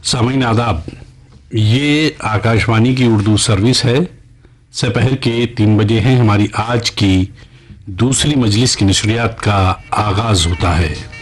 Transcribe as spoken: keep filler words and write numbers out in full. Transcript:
सामीन आदाब। ये आकाशवाणी की उर्दू सर्विस है। दोपहर के तीन बजे हैं। हमारी आज की दूसरी मजलिस की नशरियात का आगाज होता है।